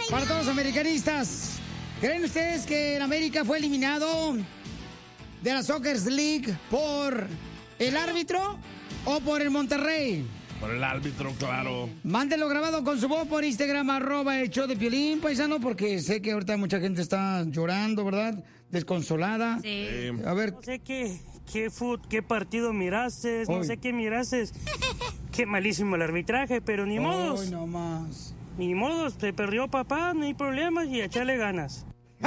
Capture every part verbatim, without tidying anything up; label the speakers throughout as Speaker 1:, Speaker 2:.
Speaker 1: Para todos los americanistas, ¿creen ustedes que el América fue eliminado de la Soccer League por el árbitro o por el Monterrey?
Speaker 2: Por el árbitro, claro.
Speaker 1: Mándenlo grabado con su voz por Instagram, arroba el show de Piolín, paisano, porque sé que ahorita mucha gente está llorando, ¿verdad? Desconsolada.
Speaker 3: Sí.
Speaker 1: A ver.
Speaker 3: No sé qué, qué, foot, qué partido miraste, no
Speaker 1: Hoy.
Speaker 3: sé qué miraste. Qué malísimo el arbitraje, pero ni modos.
Speaker 1: Ay, no más.
Speaker 3: Ni modos, te perdió papá, no hay problemas y echarle ganas.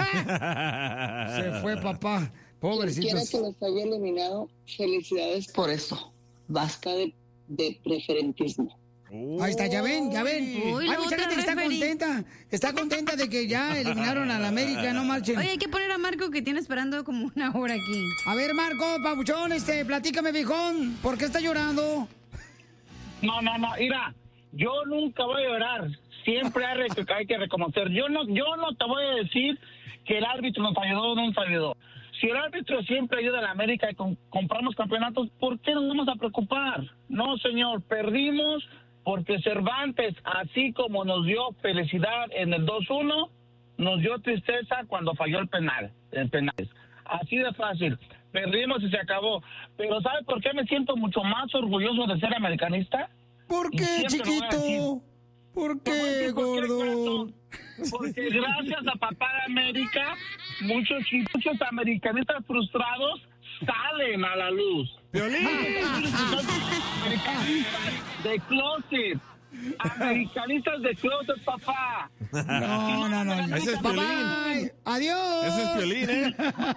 Speaker 1: Se fue papá.
Speaker 4: Quiera
Speaker 1: Pobrecitos.
Speaker 4: que los haya eliminado, felicidades por eso. Basta de, de preferentismo.
Speaker 1: Ahí está, ya ven, ya ven.
Speaker 5: Uy,
Speaker 1: Hay
Speaker 5: la
Speaker 1: mucha
Speaker 5: otra
Speaker 1: gente que está
Speaker 5: referee.
Speaker 1: contenta. Está contenta de que ya eliminaron a la América, no marchen.
Speaker 5: Oye, hay que poner a Marco que tiene esperando como una hora aquí.
Speaker 1: A ver, Marco, papuchón, este, platícame, viejón. ¿Por qué está llorando?
Speaker 6: No, no, no, mira, yo nunca voy a llorar. Siempre hay, que- hay que reconocer. Yo no, yo no te voy a decir que el árbitro nos ayudó o no nos ayudó. Si el árbitro siempre ayuda a la América y com- compramos campeonatos, ¿por qué nos vamos a preocupar? No, señor, perdimos porque Cervantes, así como nos dio felicidad en el dos uno, nos dio tristeza cuando falló el penal, el penales. Así de fácil. Perdimos y se acabó. Pero ¿sabe por qué me siento mucho más orgulloso de ser americanista?
Speaker 1: ¿Por
Speaker 6: Y
Speaker 1: qué,
Speaker 6: siempre lo voy a decir.
Speaker 1: chiquito? ¿Por
Speaker 6: Te voy a
Speaker 1: qué,
Speaker 6: decir por qué,
Speaker 1: gordo?
Speaker 6: gato. Porque gracias a Papá de América, muchos, muchos americanistas frustrados salen a la luz.
Speaker 2: ¡Piolín!
Speaker 6: Americanistas de closet. Americanistas de closet, papá.
Speaker 1: No, no, no.
Speaker 2: Ese es
Speaker 1: Bye,
Speaker 2: Piolín.
Speaker 1: bye. Adiós.
Speaker 2: Ese es Piolín, ¿eh?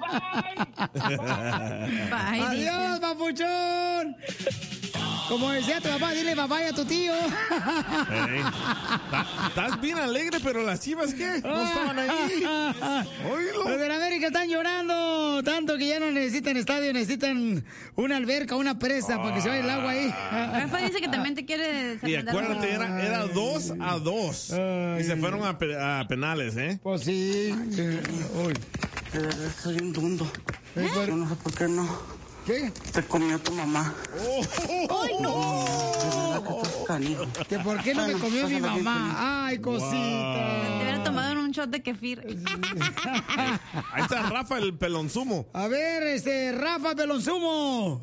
Speaker 5: Bye,
Speaker 1: Adiós, papuchón. Como decía tu papá, dile papá a tu tío.
Speaker 2: Ey. Ta- Estás bien alegre, pero las chivas, ¿qué? No estaban ahí. Oílo.
Speaker 1: Los de la América están llorando tanto que ya no necesitan estadio, necesitan una alberca, una presa para que se vaya el agua ahí.
Speaker 5: Rafa dice que también te quiere
Speaker 2: Y
Speaker 5: mandar
Speaker 2: acuérdate,
Speaker 5: un-
Speaker 2: era, era dos a dos.
Speaker 1: Ay.
Speaker 2: Y se fueron a, pe- a penales, ¿eh?
Speaker 1: Pues sí. Eh, uy.
Speaker 4: De verdad estoy un dundo.
Speaker 1: ¿Eh?
Speaker 4: Yo no sé por qué no.
Speaker 1: ¿Qué?
Speaker 4: Te comió tu mamá.
Speaker 1: ¡Ay, no!
Speaker 4: De verdad que estás canijo.
Speaker 1: ¿Que por qué no me
Speaker 4: Bueno,
Speaker 1: comió mi
Speaker 4: pásala bien,
Speaker 1: mamá? ¡Ay,
Speaker 5: Te
Speaker 1: cosita!
Speaker 5: hubiera tomado en un shot de kefir.
Speaker 2: Ahí está Rafa, el pelonzumo.
Speaker 1: A ver, este, Rafa Pelonzumo.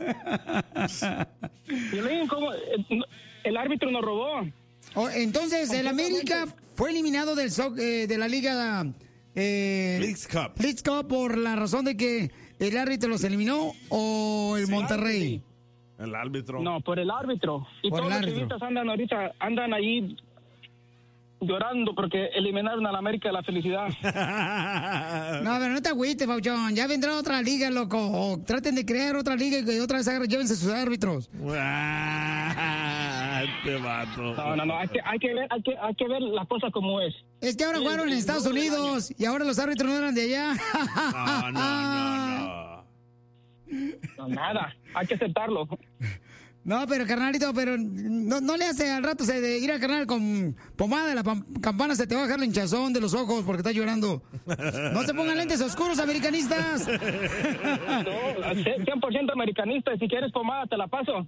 Speaker 6: Piolín, ¿cómo? El árbitro nos robó.
Speaker 1: Oh, entonces, el América fue eliminado del soc- eh, de la Liga eh,
Speaker 2: Leagues Cup.
Speaker 1: Leagues Cup por la razón de que el árbitro los eliminó o el Monterrey.
Speaker 2: El árbitro.
Speaker 6: No, por el árbitro. Y
Speaker 1: Por
Speaker 6: todos
Speaker 1: el
Speaker 6: los
Speaker 1: árbitro.
Speaker 6: chivitas andan ahorita, andan ahí llorando porque eliminaron a la América de la felicidad.
Speaker 1: No, pero no te agüites, Pauchón. Ya vendrá otra liga, loco. O traten de crear otra liga y que otra vez agarren- llévense sus árbitros.
Speaker 2: Ah, este vato.
Speaker 6: No, no, no, hay que, hay que ver, hay que, hay que ver la cosa como es.
Speaker 1: Es que ahora
Speaker 6: Sí,
Speaker 1: jugaron en
Speaker 6: sí,
Speaker 1: Estados
Speaker 6: no, del
Speaker 1: Unidos y ahora los árbitros no eran de allá.
Speaker 2: No, no, no, no.
Speaker 6: No, nada, hay que aceptarlo.
Speaker 1: No, pero carnalito, pero no, no le hace al rato se de ir al carnal con pomada de la pam- campana, se te va a bajar la hinchazón de los ojos porque estás llorando. No se pongan lentes oscuros, americanistas.
Speaker 6: No, cien por ciento americanista, y si quieres pomada te la paso.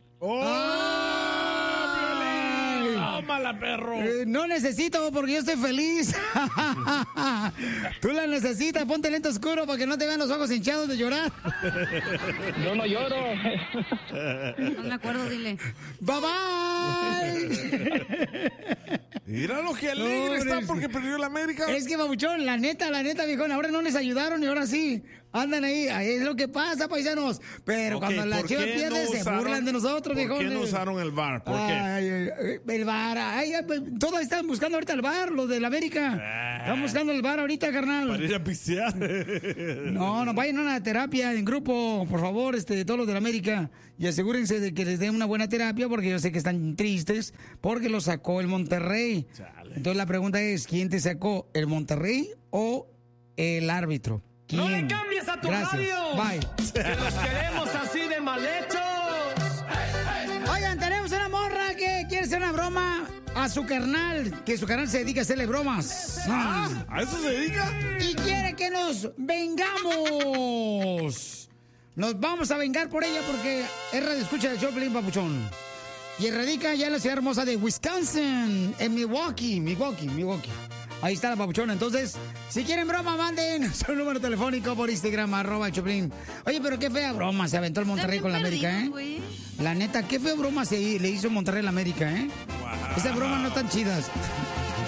Speaker 1: Ay.
Speaker 2: Tómala, perro.
Speaker 1: Eh, no necesito porque yo estoy feliz. Tú la necesitas, ponte lente oscuro para que no te vean los ojos hinchados de llorar.
Speaker 6: Yo no lloro.
Speaker 5: No me acuerdo, dile.
Speaker 1: Bye bye.
Speaker 2: Mira lo que alegre
Speaker 1: No,
Speaker 2: está
Speaker 1: es-
Speaker 2: porque perdió la América.
Speaker 1: Es que, babuchón, la neta, la neta, viejón, ahora no les ayudaron y ahora sí. Andan ahí, ahí es lo que pasa, paisanos. Pero
Speaker 2: Ok,
Speaker 1: cuando la
Speaker 2: ¿por
Speaker 1: chiva
Speaker 2: qué
Speaker 1: pierde,
Speaker 2: no
Speaker 1: se
Speaker 2: usaron-
Speaker 1: burlan de nosotros,
Speaker 2: ¿Por
Speaker 1: viejones.
Speaker 2: qué no usaron el V A R? ¿Por qué?
Speaker 1: Ay, ay, ay, el V A R, ay, ay, pues, todos están buscando ahorita el V A R, los del América.
Speaker 2: Ah.
Speaker 1: Están buscando el V A R ahorita, carnal.
Speaker 2: Para ir a pistear.
Speaker 1: No, no vayan a una terapia en grupo, por favor, este, todos los de la América, y asegúrense de que les den una buena terapia, porque yo sé que están tristes, porque lo sacó el Monterrey.
Speaker 2: Chale.
Speaker 1: Entonces la pregunta es, ¿quién te sacó, el Monterrey o el árbitro? ¿Quién?
Speaker 7: ¡No le cambies a tu
Speaker 1: Gracias.
Speaker 7: radio!
Speaker 1: Bye.
Speaker 7: ¡Que los queremos así de mal hechos!
Speaker 1: Oigan, tenemos una morra que quiere hacer una broma a su carnal, que su carnal se dedica a hacerle bromas. Ah.
Speaker 2: ¿A eso se dedica?
Speaker 1: Y quiere que nos vengamos. Nos vamos a vengar por ella porque es radio escucha del show Pelín Papuchón. Y radica ya en la ciudad hermosa de Wisconsin, en Milwaukee, Milwaukee, Milwaukee. Ahí está la papuchona. Entonces, si quieren broma, manden su número telefónico por Instagram, arroba el Choplin. Oye, pero qué fea broma se aventó el Monterrey con la América, ¿eh?
Speaker 5: Güey.
Speaker 1: La neta, qué fea broma se le hizo Monterrey a la América, ¿eh? Esas bromas no tan chidas.